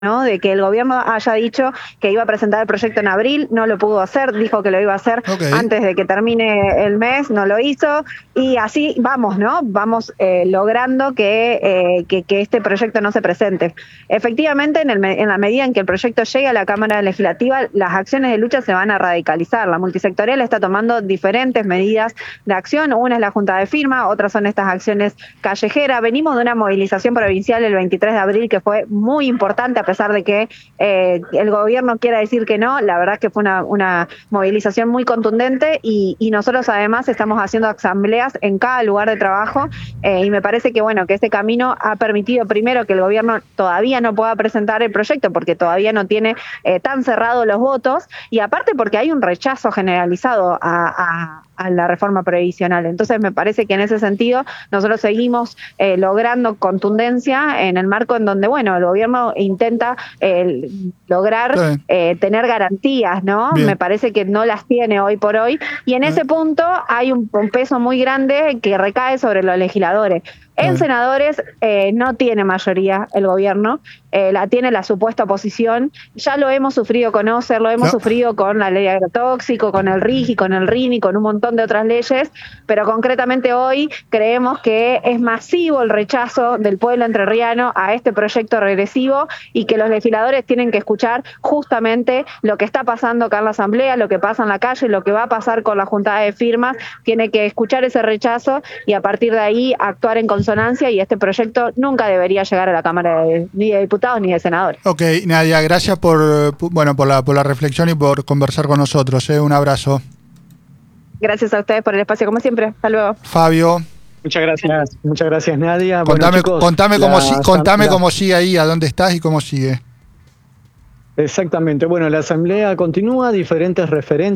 ¿no? De que el gobierno haya dicho que iba a presentar el proyecto en abril, no lo pudo hacer, dijo que lo iba a hacer antes de que termine el mes, no lo hizo, y así vamos, ¿no? Vamos logrando que este proyecto no se presente. Efectivamente, en la medida en que el proyecto llegue a la Cámara Legislativa, las acciones de lucha se van a radicalizar. La multisectorial está tomando diferentes medidas de acción, una es la junta de firma, otras son estas acciones callejeras. Venimos de una movilización provincial el 23 de abril que fue muy importante, a pesar de que el gobierno quiera decir que no, la verdad es que fue una movilización muy contundente y nosotros además estamos haciendo asambleas en cada lugar de trabajo y me parece que bueno, que este camino ha permitido primero que el gobierno todavía no pueda presentar el proyecto porque todavía no tiene tan cerrados los votos y aparte porque hay un rechazo generalizado a la reforma previsional. Entonces me parece que en ese sentido nosotros seguimos logrando contundencia en el marco en donde, bueno, el gobierno intenta lograr tener garantías, ¿no? Bien. Me parece que no las tiene hoy por hoy y en ese punto hay un peso muy grande que recae sobre los legisladores. En senadores no tiene mayoría el gobierno, la tiene la supuesta oposición. Ya lo hemos sufrido con OCER, lo hemos sufrido con la ley agrotóxico, con el RIGI, con el RINI, con un montón de otras leyes, pero concretamente hoy creemos que es masivo el rechazo del pueblo entrerriano a este proyecto regresivo y que los legisladores tienen que escuchar justamente lo que está pasando acá en la Asamblea, lo que pasa en la calle, lo que va a pasar con la juntada de firmas, tiene que escuchar ese rechazo y a partir de ahí actuar en consonancia y este proyecto nunca debería llegar a la Cámara ni de Diputados ni de Senadores. Ok, Nadia, gracias por la reflexión y por conversar con nosotros. Un abrazo. Gracias a ustedes por el espacio, como siempre. Hasta luego. Fabio. Muchas gracias Nadia. Contame, bueno, chicos, contame cómo sigue ahí, a dónde estás y cómo sigue. Exactamente, bueno, la asamblea continúa, diferentes referentes